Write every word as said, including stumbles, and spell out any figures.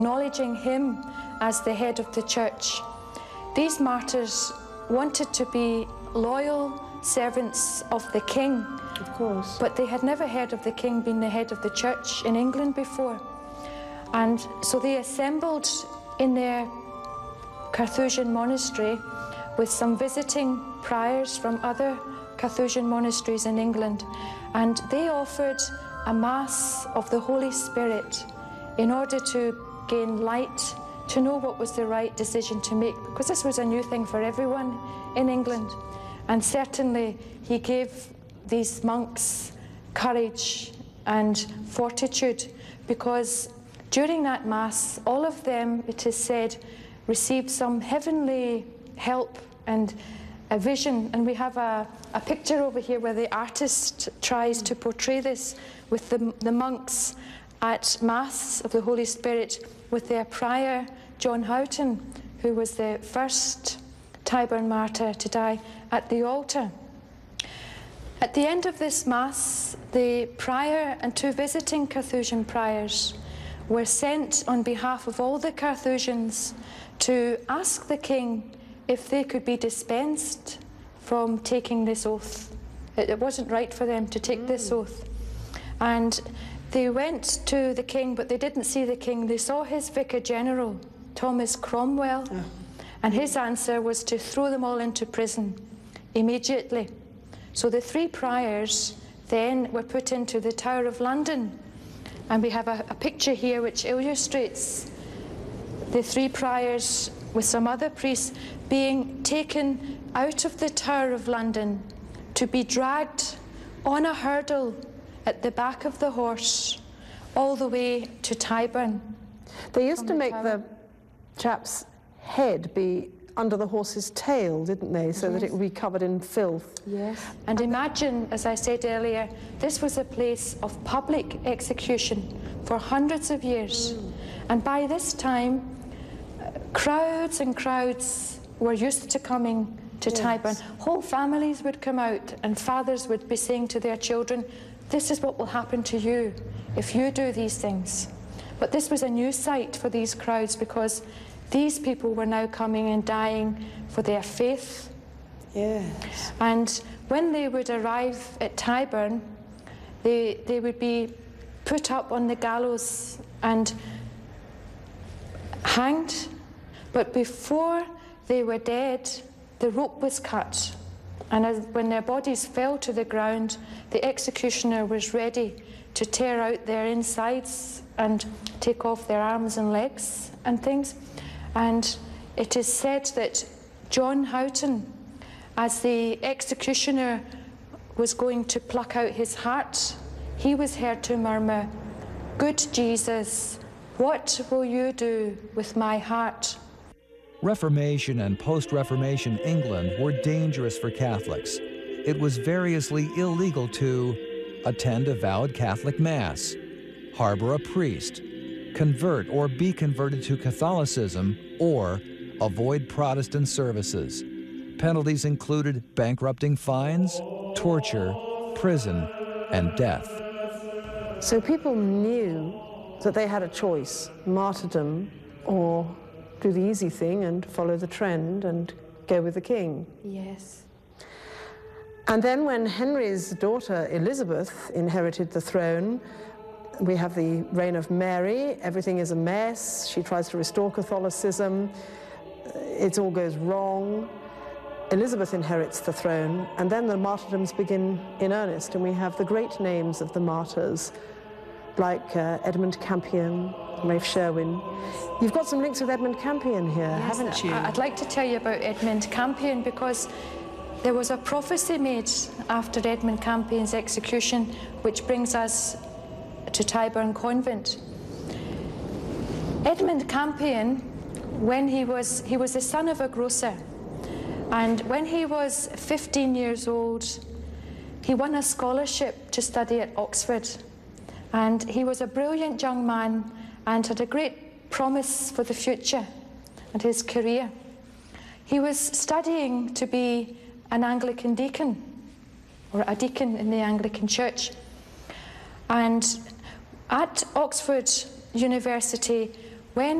acknowledging him as the head of the church. These martyrs wanted to be loyal servants of the king. Of course. But they had never heard of the king being the head of the church in England before. And so they assembled in their Carthusian monastery with some visiting priors from other Carthusian monasteries in England. And they offered a Mass of the Holy Spirit in order to gain light, to know what was the right decision to make, because this was a new thing for everyone in England. And certainly he gave these monks courage and fortitude, because during that Mass, all of them, it is said, received some heavenly help and a vision. And we have a, a picture over here where the artist tries to portray this with the, the monks at Mass of the Holy Spirit with their prior, John Houghton, who was the first Tyburn martyr to die, at the altar. At the end of this Mass, the prior and two visiting Carthusian priors were sent on behalf of all the Carthusians to ask the king if they could be dispensed from taking this oath. It, it wasn't right for them to take mm. this oath. And they went to the king, but they didn't see the king. They saw his Vicar General, Thomas Cromwell, oh. and his answer was to throw them all into prison immediately. So the three priors then were put into the Tower of London. And we have a, a picture here which illustrates the three priors with some other priests being taken out of the Tower of London to be dragged on a hurdle at the back of the horse all the way to Tyburn. They used to make the chap's head be under the horse's tail, didn't they, so yes. that it would be covered in filth. Yes. And imagine, as I said earlier, this was a place of public execution for hundreds of years. Mm. And by this time, uh, crowds and crowds were used to coming to yes. Tyburn. Whole families would come out, and fathers would be saying to their children, this is what will happen to you if you do these things. But this was a new sight for these crowds, because these people were now coming and dying for their faith. Yes. And when they would arrive at Tyburn, they, they would be put up on the gallows and hanged. But before they were dead, the rope was cut. And as, when their bodies fell to the ground, the executioner was ready to tear out their insides and take off their arms and legs and things. And it is said that John Houghton, as the executioner was going to pluck out his heart, he was heard to murmur, "Good Jesus, what will you do with my heart?" Reformation and post-Reformation England were dangerous for Catholics. It was variously illegal to attend a valid Catholic Mass, harbor a priest, convert or be converted to Catholicism, or avoid Protestant services. Penalties included bankrupting fines, torture, prison, and death. So people knew that they had a choice, martyrdom or do the easy thing and follow the trend and go with the king. Yes. And then when Henry's daughter Elizabeth inherited the throne, we have the reign of Mary. Everything is a mess. She tries to restore Catholicism. It all goes wrong. Elizabeth inherits the throne, and then the martyrdoms begin in earnest, and we have the great names of the martyrs, like uh, Edmund Campion, Rafe Sherwin. You've got some links with Edmund Campion here, yes, haven't you? I'd like to tell you about Edmund Campion, because there was a prophecy made after Edmund Campion's execution, which brings us to Tyburn Convent. Edmund Campion, when he was, he was the son of a grocer, and when he was fifteen years old, he won a scholarship to study at Oxford. And he was a brilliant young man and had a great promise for the future and his career. He was studying to be an Anglican deacon, or a deacon in the Anglican Church. And at Oxford University When